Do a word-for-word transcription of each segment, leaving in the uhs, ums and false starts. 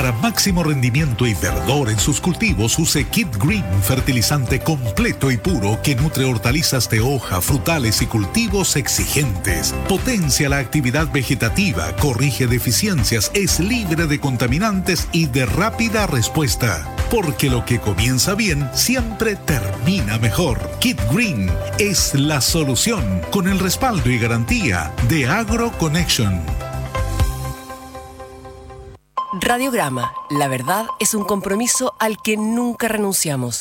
Para máximo rendimiento y verdor en sus cultivos, use Kit Green, fertilizante completo y puro que nutre hortalizas de hoja, frutales y cultivos exigentes. Potencia la actividad vegetativa, corrige deficiencias, es libre de contaminantes y de rápida respuesta. Porque lo que comienza bien siempre termina mejor. Kit Green es la solución con el respaldo y garantía de AgroConnection. Radiograma, la verdad es un compromiso al que nunca renunciamos.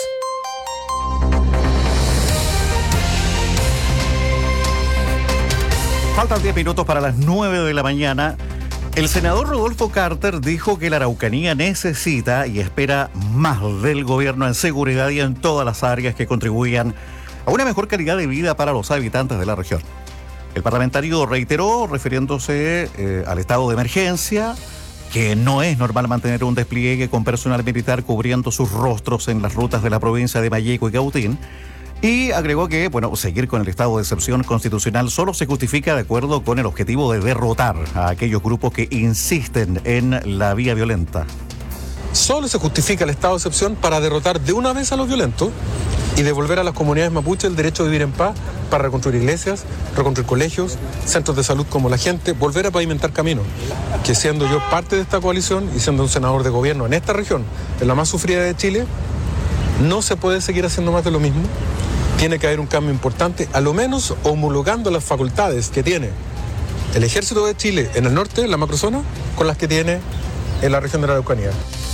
Faltan diez minutos para las nueve de la mañana. El senador Rodolfo Carter dijo que la Araucanía necesita y espera más del gobierno en seguridad y en todas las áreas que contribuyan a una mejor calidad de vida para los habitantes de la región. El parlamentario reiteró, refiriéndose eh, al estado de emergencia, que no es normal mantener un despliegue con personal militar cubriendo sus rostros en las rutas de la provincia de Malleco y Cautín, y agregó que, bueno, seguir con el estado de excepción constitucional solo se justifica de acuerdo con el objetivo de derrotar a aquellos grupos que insisten en la vía violenta. Solo se justifica el estado de excepción para derrotar de una vez a los violentos y devolver a las comunidades mapuches el derecho de vivir en paz, para reconstruir iglesias, reconstruir colegios, centros de salud como la gente, volver a pavimentar caminos. Que siendo yo parte de esta coalición y siendo un senador de gobierno en esta región, en la más sufrida de Chile, no se puede seguir haciendo más de lo mismo. Tiene que haber un cambio importante, a lo menos homologando las facultades que tiene el Ejército de Chile en el norte, en la macrozona, con las que tiene en la región de la Araucanía.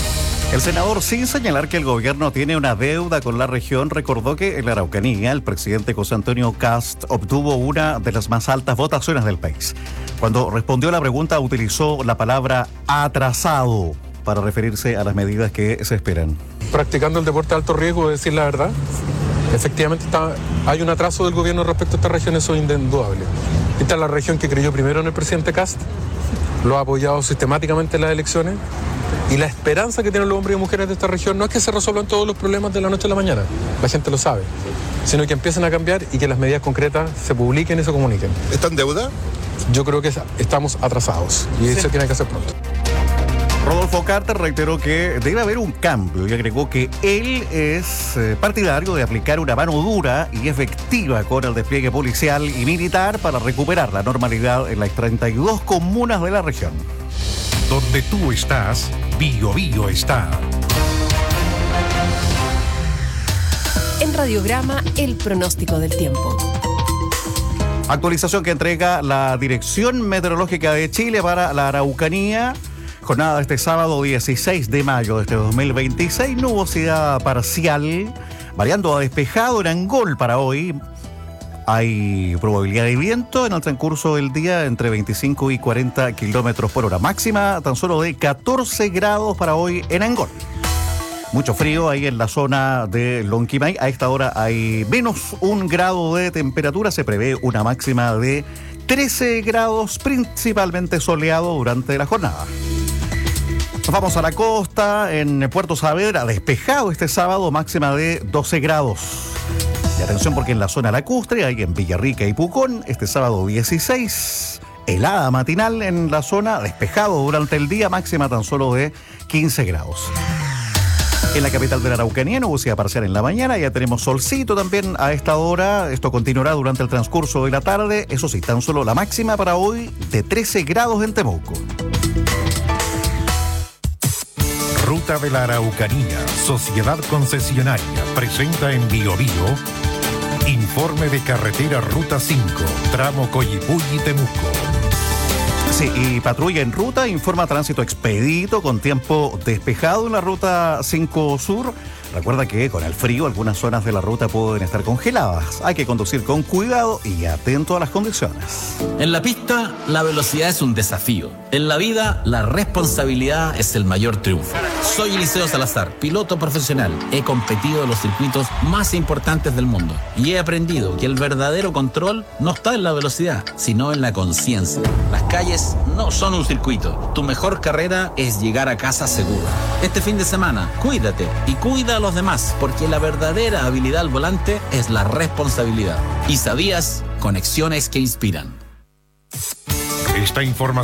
El senador, sin señalar que el gobierno tiene una deuda con la región, recordó que en la Araucanía el presidente José Antonio Kast obtuvo una de las más altas votaciones del país. Cuando respondió a la pregunta utilizó la palabra atrasado para referirse a las medidas que se esperan. Practicando el deporte de alto riesgo, de decir la verdad, efectivamente está, hay un atraso del gobierno respecto a esta región, eso es indudable. Esta es la región que creyó primero en el presidente Kast, lo ha apoyado sistemáticamente en las elecciones. Y la esperanza que tienen los hombres y mujeres de esta región no es que se resuelvan todos los problemas de la noche a la mañana, la gente lo sabe, sino que empiecen a cambiar y que las medidas concretas se publiquen y se comuniquen. ¿Está en deuda? Yo creo que estamos atrasados y eso sí. Tiene que hacer pronto. Rodolfo Carter reiteró que debe haber un cambio y agregó que él es partidario de aplicar una mano dura y efectiva con el despliegue policial y militar para recuperar la normalidad en las treinta y dos comunas de la región. Donde tú estás, Bio Bio está. En Radiograma, el pronóstico del tiempo. Actualización que entrega la Dirección Meteorológica de Chile para la Araucanía. Jornada de este sábado dieciséis de mayo de este dos mil veintiséis. Nubosidad parcial, variando a despejado en Angol para hoy. Hay probabilidad de viento en el transcurso del día entre veinticinco y cuarenta kilómetros por hora. Máxima tan solo de catorce grados para hoy en Angol. Mucho frío ahí en la zona de Lonquimay. A esta hora hay menos un grado de temperatura. Se prevé una máxima de trece grados, principalmente soleado durante la jornada. Nos vamos a la costa, en Puerto Saavedra, despejado este sábado, máxima de doce grados. Y atención porque en la zona lacustre, ahí en Villarrica y Pucón, este sábado dieciséis, helada matinal en la zona, despejado durante el día, máxima tan solo de quince grados. En la capital de la Araucanía, nubosidad parcial en la mañana, ya tenemos solcito también a esta hora, esto continuará durante el transcurso de la tarde, eso sí, tan solo la máxima para hoy de trece grados en Temuco. Ruta de la Araucanía, Sociedad Concesionaria, presenta en Bio Bio informe de carretera Ruta cinco, tramo Coyipulli-Temuco. Sí, y patrulla en ruta, informa tránsito expedito con tiempo despejado en la Ruta cinco Sur. Recuerda que con el frío algunas zonas de la ruta pueden estar congeladas. Hay que conducir con cuidado y atento a las condiciones. En la pista, la velocidad es un desafío. En la vida, la responsabilidad es el mayor triunfo. Soy Eliseo Salazar, piloto profesional. He competido en los circuitos más importantes del mundo y he aprendido que el verdadero control no está en la velocidad, sino en la conciencia. Las calles no son un circuito. Tu mejor carrera es llegar a casa seguro. Este fin de semana, cuídate y cuida a los demás, porque la verdadera habilidad al volante es la responsabilidad. ¿Y sabías? Conexiones que inspiran. Esta información